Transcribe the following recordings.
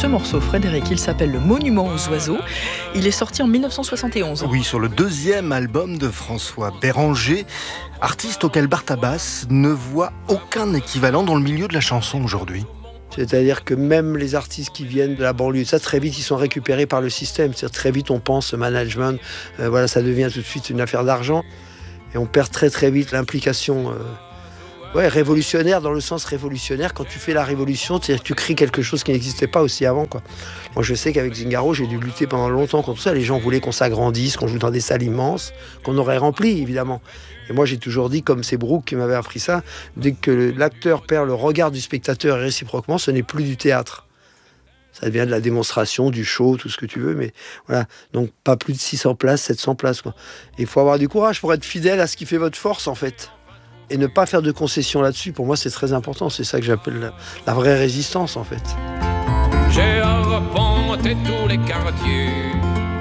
ce morceau, Frédéric. Il s'appelle Le Monument aux oiseaux. Il est sorti en 1971. Oui, sur le deuxième album de François Béranger, artiste auquel Bartabas ne voit aucun équivalent dans le milieu de la chanson aujourd'hui. C'est-à-dire que même les artistes qui viennent de la banlieue, ça très vite ils sont récupérés par le système. C'est-à-dire très vite on pense management, voilà, ça devient tout de suite une affaire d'argent et on perd très très vite l'implication révolutionnaire, dans le sens révolutionnaire. Quand tu fais la révolution, c'est-à-dire que tu crées quelque chose qui n'existait pas aussi avant, quoi. Moi je sais qu'avec Zingaro j'ai dû lutter pendant longtemps contre ça. Les gens voulaient qu'on s'agrandisse, qu'on joue dans des salles immenses, qu'on aurait rempli évidemment. Et moi j'ai toujours dit, comme c'est Brooke qui m'avait appris ça, dès que l'acteur perd le regard du spectateur et réciproquement, ce n'est plus du théâtre. Ça devient de la démonstration, du show, tout ce que tu veux, mais voilà. Donc pas plus de 600 places, 700 places, quoi. Il faut avoir du courage pour être fidèle à ce qui fait votre force en fait. Et ne pas faire de concessions là-dessus, pour moi c'est très important. C'est ça que j'appelle la vraie résistance en fait. J'ai arpenté tous les quartiers,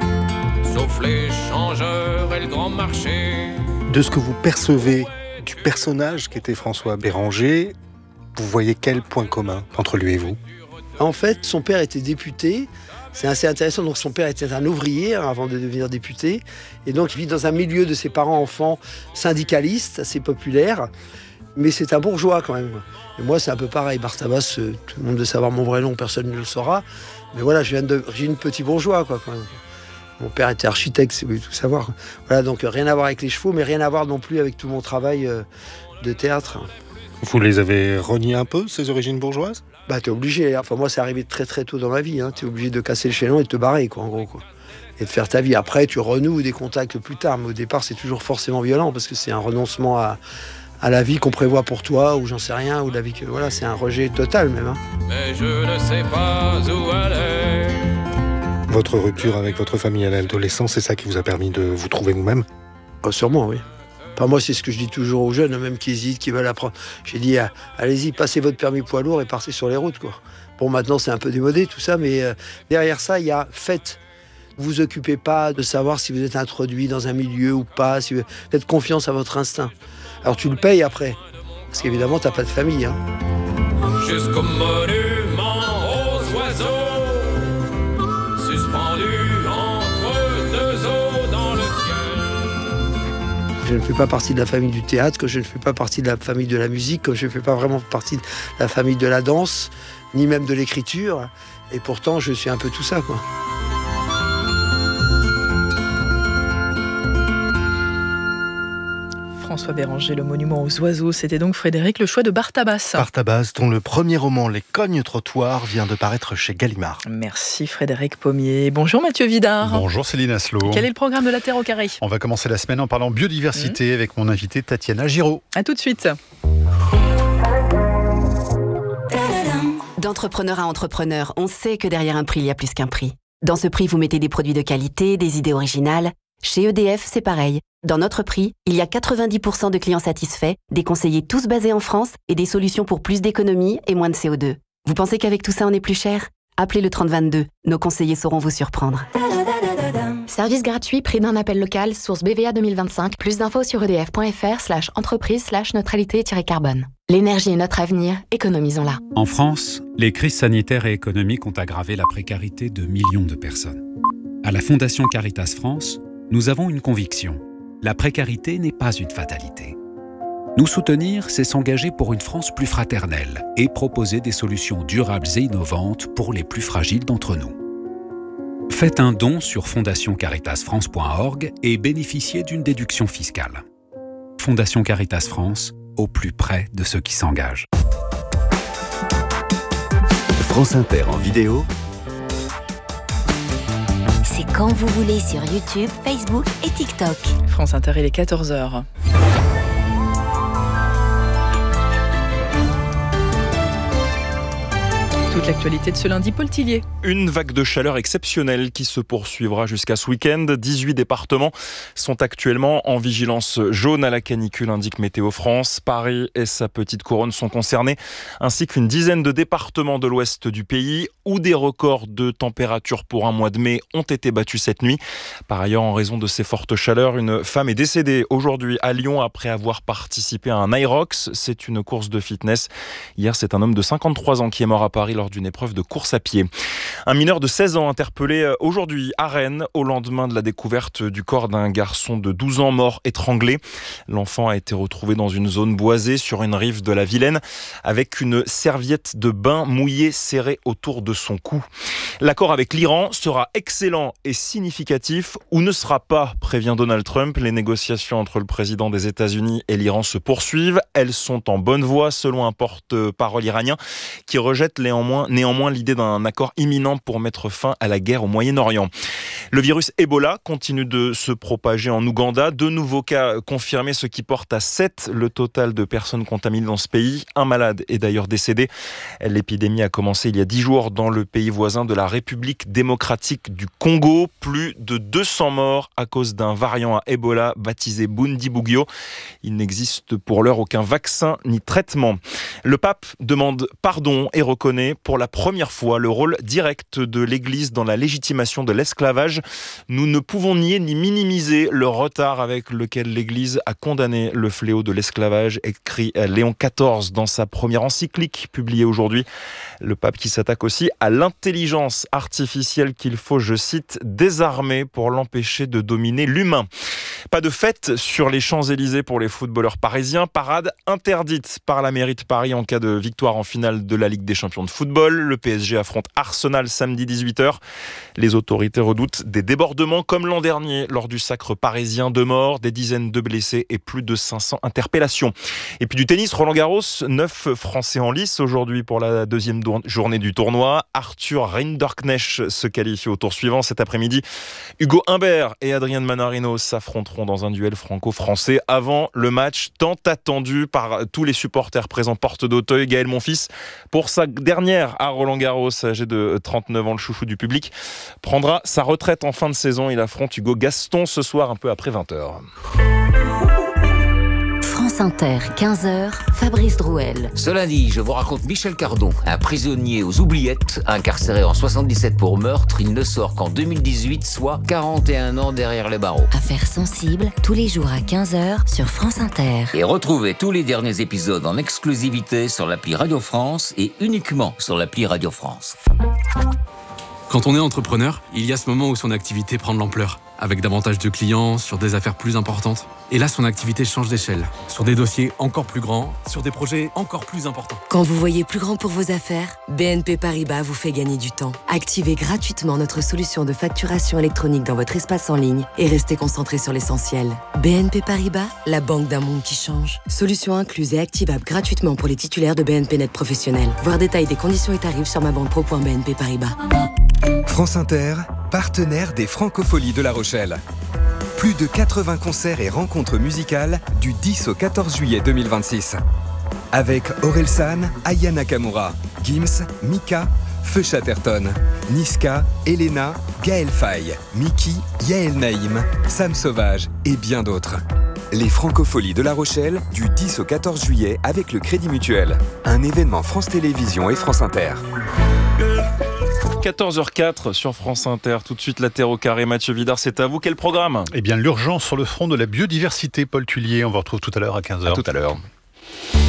sauf les changeurs et le grand marché. De ce que vous percevez du personnage qu'était François Béranger, vous voyez quel point commun entre lui et vous ? En fait, son père était député. C'est assez intéressant. Donc, son père était un ouvrier avant de devenir député. Et donc, il vit dans un milieu de ses parents enfants syndicalistes, assez populaire. Mais c'est un bourgeois quand même. Et moi, c'est un peu pareil. Bartabas, tout le monde veut savoir mon vrai nom, personne ne le saura. Mais voilà, je viens d'origine petit bourgeois, quoi, quand même. Mon père était architecte, si vous voulez tout savoir. Voilà, donc rien à voir avec les chevaux, mais rien à voir non plus avec tout mon travail de théâtre. Vous les avez reniés un peu, ces origines bourgeoises ? Bah, t'es obligé. Enfin, moi, c'est arrivé très très tôt dans ma vie. T'es obligé de casser le chaînon et de te barrer, quoi, en gros, quoi. Et de faire ta vie. Après, tu renoues des contacts plus tard. Mais au départ, c'est toujours forcément violent parce que c'est un renoncement à la vie qu'on prévoit pour toi, ou j'en sais rien, ou la vie que. Voilà, c'est un rejet total, même. Mais je ne sais pas où aller. Votre rupture avec votre famille à l'adolescence, c'est ça qui vous a permis de vous trouver vous-même ? Sûrement, oui. Enfin, moi, c'est ce que je dis toujours aux jeunes, même qui hésitent, qui veulent apprendre. J'ai dit, allez-y, passez votre permis poids lourd et partez sur les routes, quoi. Bon, maintenant, c'est un peu démodé, tout ça, mais derrière ça, il y a faites. Ne vous occupez pas de savoir si vous êtes introduit dans un milieu ou pas. Si vous... Faites confiance à votre instinct. Alors, tu le payes après. Parce qu'évidemment, t'as pas de famille. Jusqu'au monument aux oiseaux, suspendu entre deux eaux dans le ciel. Je ne fais pas partie de la famille du théâtre, que je ne fais pas partie de la famille de la musique, que je ne fais pas vraiment partie de la famille de la danse, ni même de l'écriture. Et pourtant, je suis un peu tout ça, quoi. François Béranger, Le Monument aux oiseaux. C'était donc, Frédéric, le choix de Bartabas. Bartabas, dont le premier roman, Les Cognes-trottoirs, vient de paraître chez Gallimard. Merci Frédéric Pommier. Bonjour Mathieu Vidard. Bonjour Céline Asselot. Quel est le programme de La Terre au carré ? On va commencer la semaine en parlant biodiversité avec mon invitée Tatiana Giraud. A tout de suite. D'entrepreneur à entrepreneur, on sait que derrière un prix, il y a plus qu'un prix. Dans ce prix, vous mettez des produits de qualité, des idées originales. Chez EDF, c'est pareil. Dans notre prix, il y a 90% de clients satisfaits, des conseillers tous basés en France et des solutions pour plus d'économie et moins de CO2. Vous pensez qu'avec tout ça, on est plus cher ? Appelez le 3022. Nos conseillers sauront vous surprendre. Service gratuit, prix d'un appel local, source BVA 2025. Plus d'infos sur edf.fr/entreprise/neutralité-carbone. L'énergie est notre avenir, économisons-la. En France, les crises sanitaires et économiques ont aggravé la précarité de millions de personnes. À la Fondation Caritas France, nous avons une conviction. La précarité n'est pas une fatalité. Nous soutenir, c'est s'engager pour une France plus fraternelle et proposer des solutions durables et innovantes pour les plus fragiles d'entre nous. Faites un don sur fondationcaritasfrance.org et bénéficiez d'une déduction fiscale. Fondation Caritas France, au plus près de ceux qui s'engagent. France Inter en vidéo. C'est quand vous voulez sur YouTube, Facebook et TikTok. France Inter, il est 14h. Toute l'actualité de ce lundi, Paul Tillier. Une vague de chaleur exceptionnelle qui se poursuivra jusqu'à ce week-end. 18 départements sont actuellement en vigilance jaune à la canicule, indique Météo France. Paris et sa petite couronne sont concernés, ainsi qu'une dizaine de départements de l'ouest du pays où des records de température pour un mois de mai ont été battus cette nuit. Par ailleurs, en raison de ces fortes chaleurs, une femme est décédée aujourd'hui à Lyon après avoir participé à un Irox. C'est une course de fitness. Hier, c'est un homme de 53 ans qui est mort à Paris lors d'une épreuve de course à pied. Un mineur de 16 ans interpellé aujourd'hui à Rennes au lendemain de la découverte du corps d'un garçon de 12 ans mort étranglé. L'enfant a été retrouvé dans une zone boisée sur une rive de la Vilaine avec une serviette de bain mouillée serrée autour de son cou. L'accord avec l'Iran sera excellent et significatif ou ne sera pas, prévient Donald Trump. Les négociations entre le président des États-Unis et l'Iran se poursuivent. Elles sont en bonne voie selon un porte-parole iranien qui rejette néanmoins l'idée d'un accord imminent pour mettre fin à la guerre au Moyen-Orient. Le virus Ebola continue de se propager en Ouganda. 2 nouveaux cas confirmés, ce qui porte à 7 le total de personnes contaminées dans ce pays. Un malade est d'ailleurs décédé. L'épidémie a commencé il y a 10 jours dans le pays voisin de la République démocratique du Congo. Plus de 200 morts à cause d'un variant à Ebola baptisé Bundibugyo. Il n'existe pour l'heure aucun vaccin ni traitement. Le pape demande pardon et reconnaît pour la première fois le rôle direct de l'Église dans la légitimation de l'esclavage. Nous ne pouvons nier ni minimiser le retard avec lequel l'Église a condamné le fléau de l'esclavage, écrit Léon XIV dans sa première encyclique publiée aujourd'hui. Le pape qui s'attaque aussi à l'intelligence artificielle qu'il faut, je cite, désarmer pour l'empêcher de dominer l'humain. Pas de fête sur les Champs-Élysées pour les footballeurs parisiens. Parade interdite par la mairie de Paris en cas de victoire en finale de la Ligue des Champions de football. Le PSG affronte Arsenal samedi 18h. Les autorités redoutent des débordements comme l'an dernier lors du sacre parisien. 2 morts, des dizaines de blessés et plus de 500 interpellations. Et puis du tennis, Roland-Garros, 9 Français en lice aujourd'hui pour la 2e journée du tournoi. Arthur Rinderknecht se qualifie au tour suivant cet après-midi. Hugo Humbert et Adrian Manarino s'affronteront dans un duel franco-français avant le match tant attendu par tous les supporters présents porte d'Auteuil. Gaël Monfils, pour sa dernière à Roland-Garros, âgé de 39 ans, le chouchou du public, prendra sa retraite en fin de saison. Il affronte Hugo Gaston ce soir un peu après 20h. France Inter, 15h, Fabrice Drouel. Ce lundi, je vous raconte Michel Cardon, un prisonnier aux oubliettes, incarcéré en 77 pour meurtre. Il ne sort qu'en 2018, soit 41 ans derrière les barreaux. Affaires sensibles, tous les jours à 15h sur France Inter. Et retrouvez tous les derniers épisodes en exclusivité sur l'appli Radio France et uniquement sur l'appli Radio France. Quand on est entrepreneur, il y a ce moment où son activité prend de l'ampleur, avec davantage de clients, sur des affaires plus importantes. Et là, son activité change d'échelle, sur des dossiers encore plus grands, sur des projets encore plus importants. Quand vous voyez plus grand pour vos affaires, BNP Paribas vous fait gagner du temps. Activez gratuitement notre solution de facturation électronique dans votre espace en ligne et restez concentré sur l'essentiel. BNP Paribas, la banque d'un monde qui change. Solution incluse et activable gratuitement pour les titulaires de BNP Net Professionnel. Voir détails des conditions et tarifs sur mabanque.pro.bnp Paribas. France Inter, partenaire des Francopholies de La Rochelle. Plus de 80 concerts et rencontres musicales du 10 au 14 juillet 2026. Avec Orelsan, Aya Nakamura, Gims, Mika, Feu Chatterton, Niska, Elena, Gaël Faye, Miki, Yael Naïm, Sam Sauvage et bien d'autres. Les Francopholies de La Rochelle du 10 au 14 juillet avec le Crédit Mutuel. Un événement France Télévisions et France Inter. 14h04 sur France Inter. Tout de suite, la Terre au carré. Mathieu Vidard, c'est à vous. Quel programme ? Eh bien, l'urgence sur le front de la biodiversité, Paul Tullier. On vous retrouve tout à l'heure à 15h. À tout à l'heure.